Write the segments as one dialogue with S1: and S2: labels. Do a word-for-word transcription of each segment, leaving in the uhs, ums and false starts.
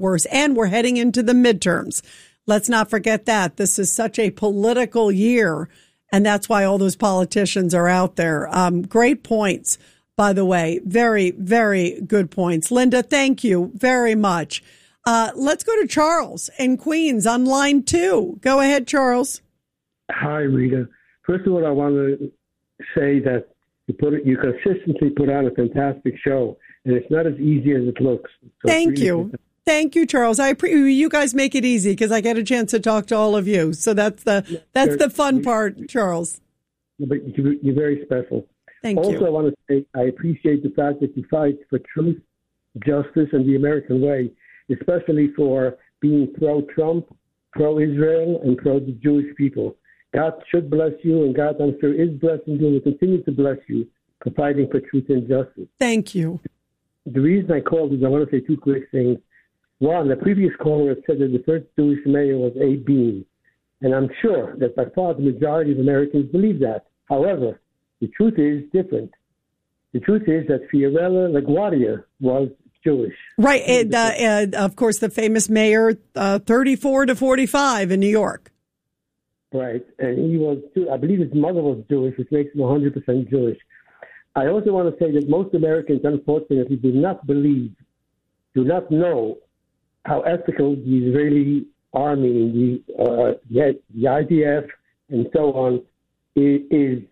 S1: worse. And we're heading into the midterms. Let's not forget that. This is such a political year, and that's why all those politicians are out there. Um, great points, by the way. Very, very good points. Linda, thank you very much. Uh, let's go to Charles in Queens on line two. Go ahead, Charles.
S2: Hi, Rita. First of all, I want to say that you put it, you consistently put on a fantastic show, and it's not as easy as it looks. So
S1: thank
S2: really
S1: you. Thank you, Charles. I pre- you guys make it easy because I get a chance to talk to all of you. So that's the that's the fun part, Charles.
S2: But you're very special.
S1: Thank
S2: also,
S1: you.
S2: Also, I want to say I appreciate the fact that you fight for truth, justice, and the American way, especially for being pro-Trump, pro-Israel, and pro-the Jewish people. God should bless you, and God, I'm sure, is blessing you and will continue to bless you for fighting for truth and justice.
S1: Thank you.
S2: The reason I called is I want to say two quick things. One, the previous caller said that the first Jewish mayor was Abe Beame, and I'm sure that by far the majority of Americans believe that. However, the truth is different. The truth is that Fiorello LaGuardia was Jewish.
S1: Right. And, uh, and of course, the famous mayor, uh, thirty-four to forty-five in New York.
S2: Right. And he was, I believe his mother was Jewish, which makes him one hundred percent Jewish. I also want to say that most Americans, unfortunately, do not believe, do not know how ethical the Israeli army, the, uh, the, the I D F, and so on, is. is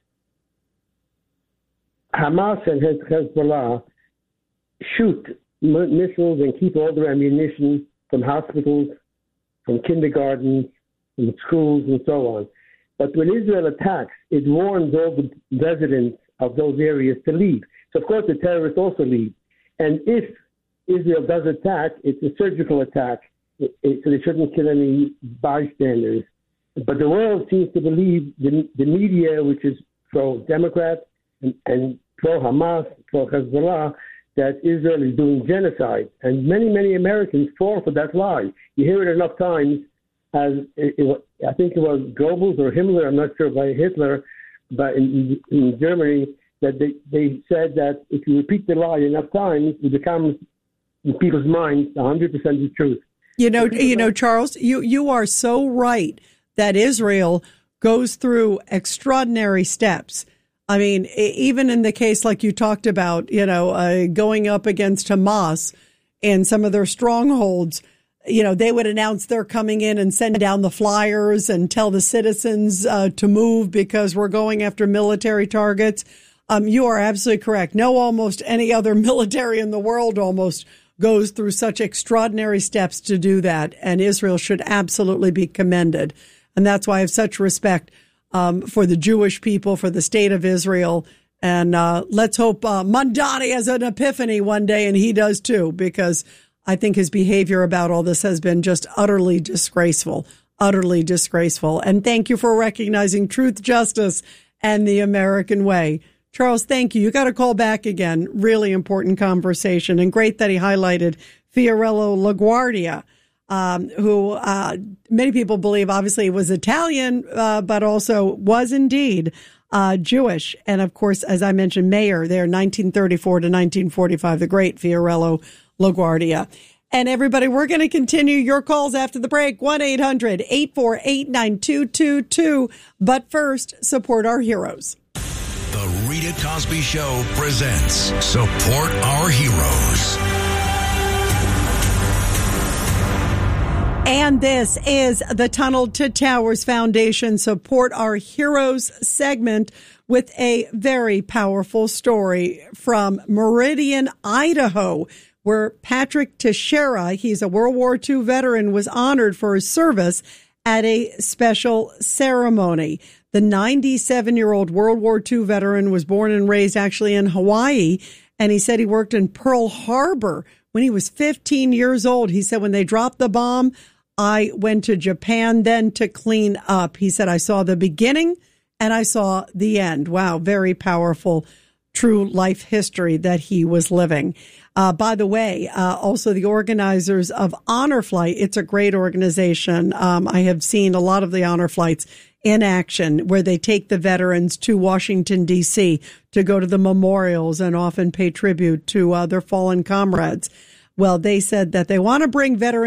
S2: Hamas and Hezbollah shoot m- missiles and keep all their ammunition from hospitals, from kindergartens, from schools, and so on. But when Israel attacks, it warns all the residents of those areas to leave. So, of course, the terrorists also leave. And if Israel does attack, it's a surgical attack, it, it, so they shouldn't kill any bystanders. But the world seems to believe, the, the media, which is pro-Democrat and, and pro-Hamas, pro-Hezbollah, that Israel is doing genocide. And many, many Americans fall for that lie. You hear it enough times, as it, it, I think it was Goebbels or Himmler, I'm not sure, by Hitler, but in, in Germany, that they, they said that if you repeat the lie enough times, it becomes in people's minds one hundred percent the truth.
S1: You know, you know, Charles, you, you are so right that Israel goes through extraordinary steps. I mean, even in the case like you talked about, you know, uh, going up against Hamas and some of their strongholds, you know, they would announce they're coming in and send down the flyers and tell the citizens uh, to move because we're going after military targets. Um, you are absolutely correct. No, almost any other military in the world almost goes through such extraordinary steps to do that. And Israel should absolutely be commended. And that's why I have such respect um, for the Jewish people, for the state of Israel. And uh, let's hope uh, Mamdani has an epiphany one day, and he does too, because I think his behavior about all this has been just utterly disgraceful, utterly disgraceful. And thank you for recognizing truth, justice, and the American way. Charles, thank you. You got to call back again. Really important conversation, and great that he highlighted Fiorello LaGuardia, um, who uh, many people believe obviously was Italian, uh, but also was indeed uh, Jewish. And of course, as I mentioned, mayor there, nineteen thirty-four to nineteen forty-five, the great Fiorello LaGuardia. And everybody, we're going to continue your calls after the break, one eight hundred eight four eight nine two two two. But first, support our heroes.
S3: The Rita Cosby Show presents Support Our Heroes.
S1: And this is the Tunnel to Towers Foundation Support Our Heroes segment with a very powerful story from Meridian, Idaho, where Patrick Teixeira, he's a World War Two veteran, was honored for his service at a special ceremony. The ninety-seven-year-old World War Two veteran was born and raised actually in Hawaii, and he said he worked in Pearl Harbor when he was fifteen years old. He said, when they dropped the bomb, I went to Japan then to clean up. He said, I saw the beginning and I saw the end. Wow, very powerful, true life history that he was living. Uh, by the way, uh, also the organizers of Honor Flight, it's a great organization. Um, I have seen a lot of the Honor Flights in action where they take the veterans to Washington, D C to go to the memorials and often pay tribute to uh, their fallen comrades. Well, they said that they want to bring veterans